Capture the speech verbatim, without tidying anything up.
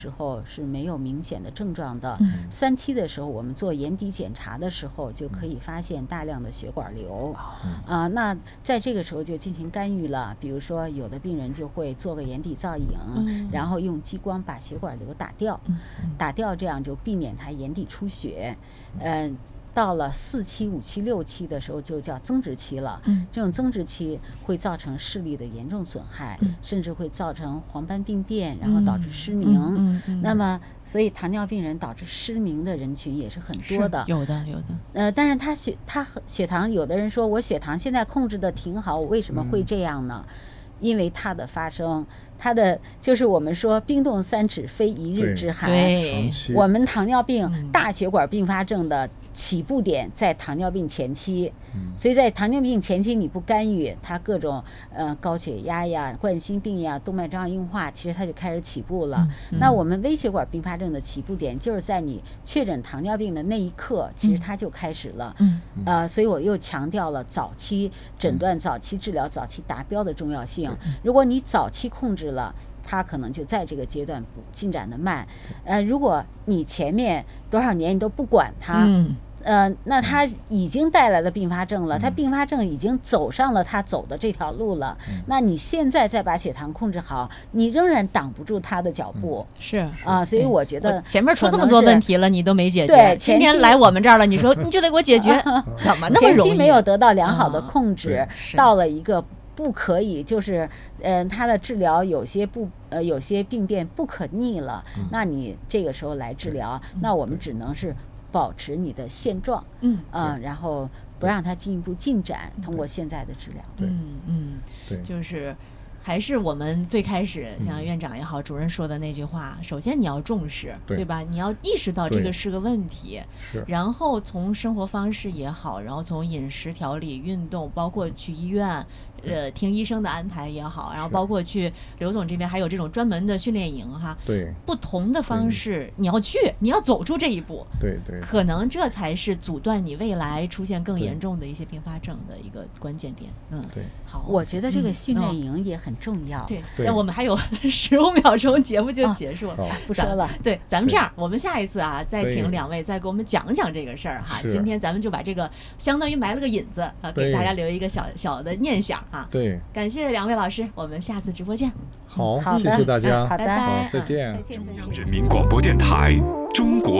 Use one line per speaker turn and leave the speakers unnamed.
时候是没有明显的症状的，嗯、三期的时候我们做眼底检查的时候就可以发现大量的血管瘤，啊、嗯呃，那在这个时候就进行干预了，比如说有的病人就会做个眼底造影，嗯、然后用激光把血管瘤打掉，嗯、打掉，这样就避免它眼底出血，嗯、呃。到了四期、五期、六期的时候，就叫增殖期了。嗯，这种增殖期会造成视力的严重损害，嗯、甚至会造成黄斑病变，然后导致失明。嗯嗯嗯、那么，所以糖尿病人导致失明的人群也是很多的。
有的，有的。
呃，但是他血他血糖，有的人说我血糖现在控制的挺好，我为什么会这样呢？嗯、因为它的发生。它的就是我们说冰冻三尺非一日之寒，
对，
我们糖尿病大血管并发症的起步点在糖尿病前期，嗯、所以在糖尿病前期你不干预，它各种呃高血压呀、冠心病呀、动脉粥样硬化，其实它就开始起步了。嗯、那我们微血管并发症的起步点就是在你确诊糖尿病的那一刻，其实它就开始了。嗯、呃，所以我又强调了早期诊断、早期治疗、早期达标的重要性。如果你早期控制了，它可能就在这个阶段进展的慢，呃，如果你前面多少年你都不管它，嗯、呃，那它已经带来了并发症了，它并发症已经走上了它走的这条路了，嗯、那你现在再把血糖控制好，你仍然挡不住它的脚步，
嗯、是啊、
呃，所以我觉得
我前面出那么多问题了，你都没解决，
对，
今天来我们这儿了，你说你就得给我解决，怎么那么容易？
前期没有得到良好的控制，
啊、
到了一个。不可以，就是，呃，它的治疗有些不，呃，有些病变不可逆了，嗯、那你这个时候来治疗，嗯、那我们只能是保持你的现状，嗯，啊、呃，然后不让它进一步进展，通过现在的治疗，
嗯嗯，对，就是还是我们最开始像院长也好，主任说的那句话，首先你要重视，对，对吧？你要意识到这个是个问题，然后从生活方式也好，然后从饮食调理、运动，包括去医院。呃，听医生的安排也好，然后包括去刘总这边还有这种专门的训练营哈，
对，
不同的方式你要去，你要走出这一步，
对对，
可能这才是阻断你未来出现更严重的一些并发症的一个关键点。嗯，
对，
好，
我觉得这个训练营也很重要。
嗯、对，但我们还有十五秒钟，节目就结束了，
啊、不说了。
对，咱们这样，我们下一次啊，再请两位再给我们讲讲这个事儿哈。今天咱们就把这个相当于埋了个引子啊，给大家留一个小小的念想。啊，
对，
感谢两位老师，我们下次直播见。
好，谢谢大家，
好的，
好，再见。
中
央人民广播电台中国。